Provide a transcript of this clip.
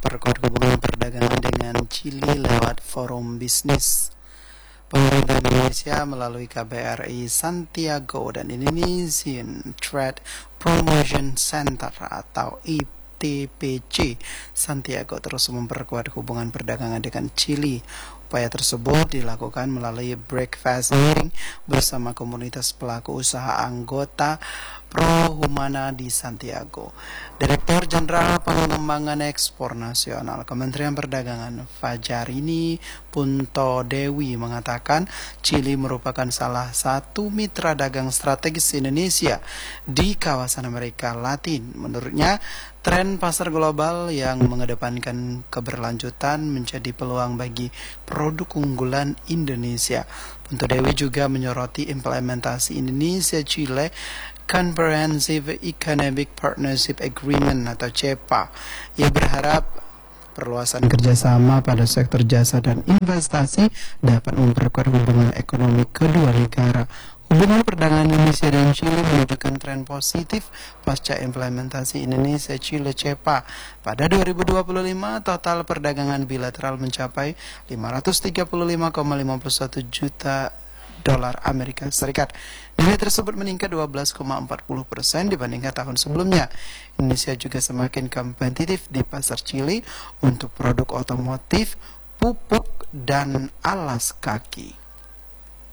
memperkuat hubungan perdagangan dengan Chili lewat forum bisnis. Pemerintah Indonesia melalui KBRI Santiago dan Indonesian Trade Promotion Center atau ITPC Santiago terus memperkuat hubungan perdagangan dengan Chili. Upaya tersebut dilakukan melalui breakfast meeting bersama komunitas pelaku usaha anggota Pro Humana di Santiago. Direktur Jenderal Pengembangan Ekspor Nasional Kementerian Perdagangan Fajarini Punto Dewi mengatakan Chili merupakan salah satu mitra dagang strategis Indonesia di kawasan Amerika Latin. Menurutnya, tren pasar global yang mengedepankan keberlanjutan menjadi peluang bagi produk unggulan Indonesia. Punto Dewi juga menyoroti implementasi Indonesia-Chile Comprehensive Economic Partnership Agreement atau CEPA. Ia berharap perluasan kerjasama pada sektor jasa dan investasi dapat memperkuat hubungan ekonomi kedua negara. Hubungan perdagangan Indonesia dan Chili menunjukkan tren positif pasca implementasi Indonesia-Chile CEPA. Pada 2025, total perdagangan bilateral mencapai 535,51 juta dolar Amerika Serikat. Nilai tersebut meningkat 12,40% dibandingkan tahun sebelumnya. Indonesia juga semakin kompetitif di pasar Chili untuk produk otomotif, pupuk, dan alas kaki.